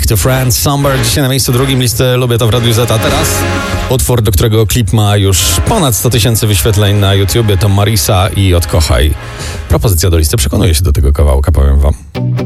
Back to France, Somewhere. Dzisiaj na miejscu drugim listy Lubię to w Radiu Z. A teraz utwór, do którego klip ma już ponad 100 000 wyświetleń na YouTubie, to Marisa i Odkochaj. Propozycja do listy, przekonuję się do tego kawałka, powiem wam.